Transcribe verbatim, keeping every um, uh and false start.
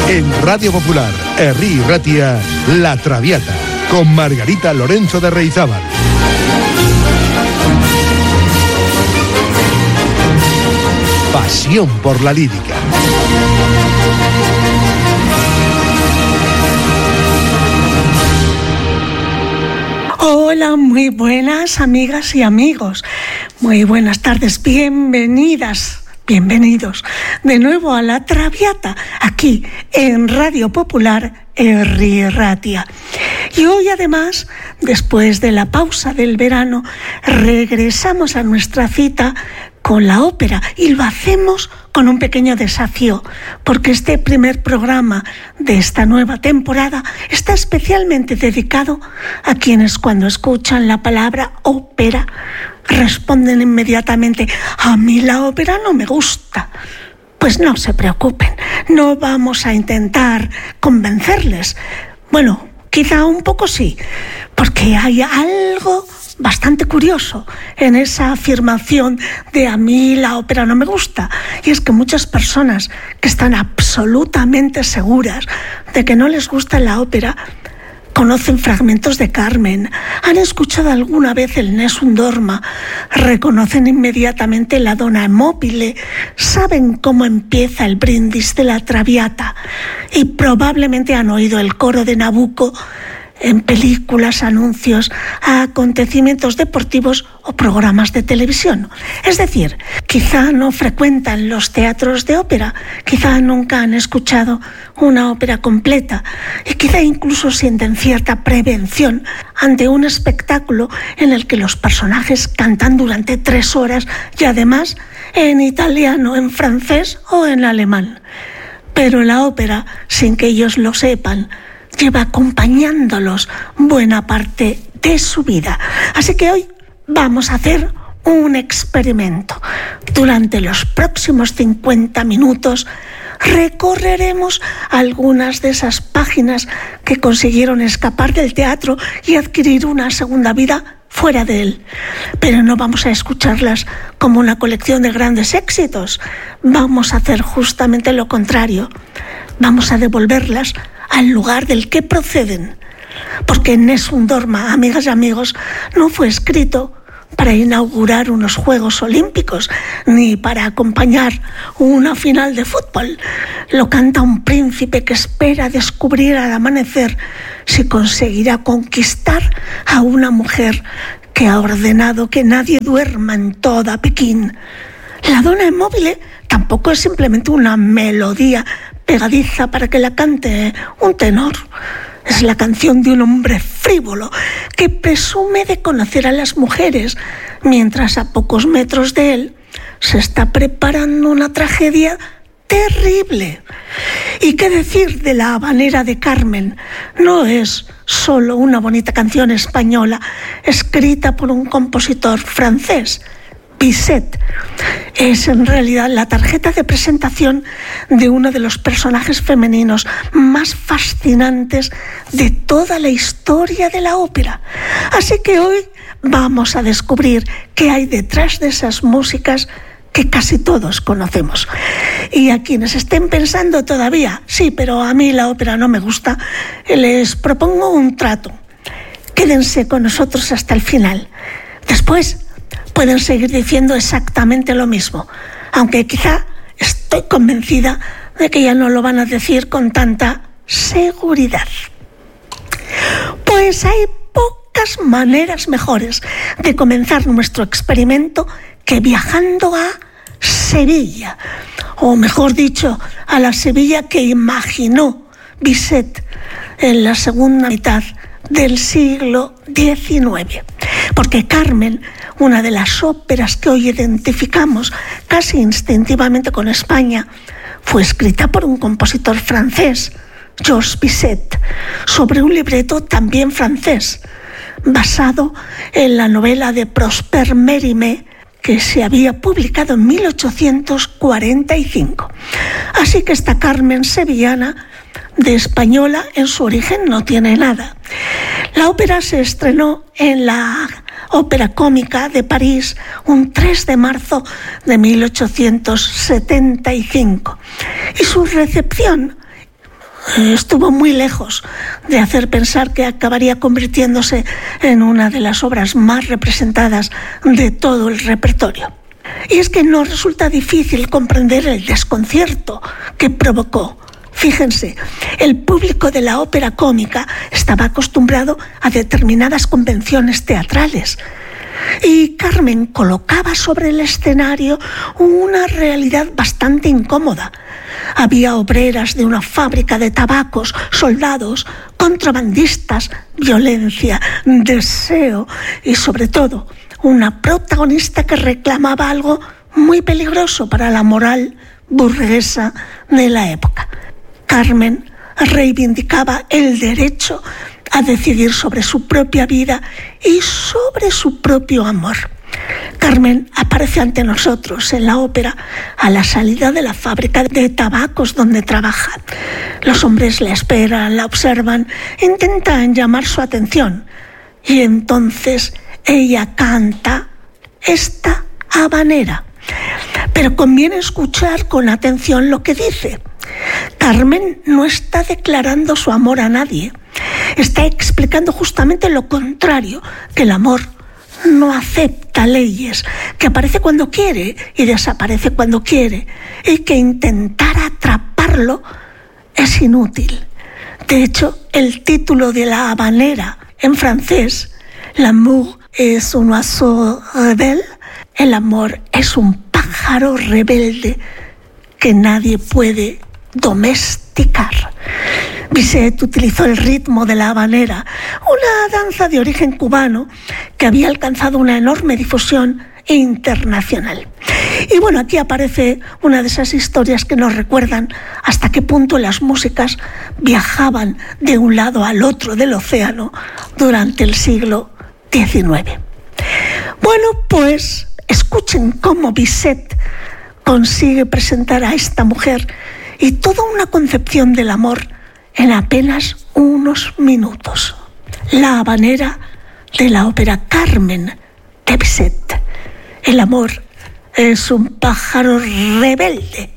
En Radio Popular, Herri Ratia, La Traviata, con Margarita Lorenzo de Reizábal. Pasión por la lírica. Hola, muy buenas amigas y amigos. Muy buenas tardes, bienvenidas. Bienvenidos de nuevo a La Traviata, aquí en Radio Popular Herri Ratia. Y hoy además, después de la pausa del verano, regresamos a nuestra cita con la ópera y lo hacemos con un pequeño desafío, porque este primer programa de esta nueva temporada está especialmente dedicado a quienes cuando escuchan la palabra ópera responden inmediatamente: a mí la ópera no me gusta. Pues no se preocupen, no vamos a intentar convencerles. Bueno, quizá un poco sí, porque hay algo bastante curioso en esa afirmación de a mí la ópera no me gusta, y es que muchas personas que están absolutamente seguras de que no les gusta la ópera conocen fragmentos de Carmen, han escuchado alguna vez el Nessun Dorma, reconocen inmediatamente la Donna Mobile, saben cómo empieza el brindis de la Traviata y probablemente han oído el coro de Nabucco en películas, anuncios, acontecimientos deportivos o programas de televisión. Es decir, quizá no frecuentan los teatros de ópera, quizá nunca han escuchado una ópera completa y quizá incluso sienten cierta prevención ante un espectáculo en el que los personajes cantan durante tres horas y además en italiano, en francés o en alemán. Pero la ópera, sin que ellos lo sepan, lleva acompañándolos buena parte de su vida. Así que hoy vamos a hacer un experimento. Durante los próximos cincuenta minutos recorreremos algunas de esas páginas que consiguieron escapar del teatro y adquirir una segunda vida fuera de él. Pero no vamos a escucharlas como una colección de grandes éxitos. Vamos a hacer justamente lo contrario. Vamos a devolverlas al lugar del que proceden, porque Nessun Dorma, amigas y amigos, no fue escrito para inaugurar unos Juegos Olímpicos ni para acompañar una final de fútbol. Lo canta un príncipe que espera descubrir al amanecer si conseguirá conquistar a una mujer que ha ordenado que nadie duerma en toda Pekín. La Donna Mobile tampoco es simplemente una melodía pegadiza para que la cante un tenor. Es la canción de un hombre frívolo que presume de conocer a las mujeres, mientras a pocos metros de él se está preparando una tragedia terrible. ¿Y qué decir de la habanera de Carmen? No es solo una bonita canción española escrita por un compositor francés, Bizet. Es en realidad la tarjeta de presentación de uno de los personajes femeninos más fascinantes de toda la historia de la ópera. Así que hoy vamos a descubrir qué hay detrás de esas músicas que casi todos conocemos. Y a quienes estén pensando todavía, sí, pero a mí la ópera no me gusta, les propongo un trato. Quédense con nosotros hasta el final. Después pueden seguir diciendo exactamente lo mismo, aunque quizá estoy convencida de que ya no lo van a decir con tanta seguridad. Pues hay pocas maneras mejores de comenzar nuestro experimento que viajando a Sevilla, o mejor dicho, a la Sevilla que imaginó Bizet en la segunda mitad del siglo diecinueve. Porque Carmen, una de las óperas que hoy identificamos casi instintivamente con España, fue escrita por un compositor francés, Georges Bizet, sobre un libreto también francés, basado en la novela de Prosper Mérimée, que se había publicado en mil ochocientos cuarenta y cinco. Así que esta Carmen sevillana, de española en su origen no tiene nada. La ópera se estrenó en la Ópera Cómica de París un tres de marzo de mil ochocientos setenta y cinco y su recepción estuvo muy lejos de hacer pensar que acabaría convirtiéndose en una de las obras más representadas de todo el repertorio. Y es que no resulta difícil comprender el desconcierto que provocó. Fíjense, el público de la ópera cómica estaba acostumbrado a determinadas convenciones teatrales y Carmen colocaba sobre el escenario una realidad bastante incómoda. Había obreras de una fábrica de tabacos, soldados, contrabandistas, violencia, deseo y sobre todo una protagonista que reclamaba algo muy peligroso para la moral burguesa de la época. Carmen reivindicaba el derecho a decidir sobre su propia vida y sobre su propio amor. Carmen aparece ante nosotros en la ópera a la salida de la fábrica de tabacos donde trabaja. Los hombres la esperan, la observan, intentan llamar su atención y entonces ella canta esta habanera. Pero conviene escuchar con atención lo que dice. Carmen no está declarando su amor a nadie, está explicando justamente lo contrario, que el amor no acepta leyes, que aparece cuando quiere y desaparece cuando quiere, y que intentar atraparlo es inútil. De hecho, el título de la habanera en francés, L'amour es un oiseau rebelle, el amor es un pájaro rebelde que nadie puede domesticar. Bizet utilizó el ritmo de la habanera, una danza de origen cubano que había alcanzado una enorme difusión internacional. Y bueno, aquí aparece una de esas historias que nos recuerdan hasta qué punto las músicas viajaban de un lado al otro del océano durante el siglo diecinueve. Bueno, pues escuchen cómo Bizet consigue presentar a esta mujer y toda una concepción del amor en apenas unos minutos. La habanera de la ópera Carmen de Bizet. El amor es un pájaro rebelde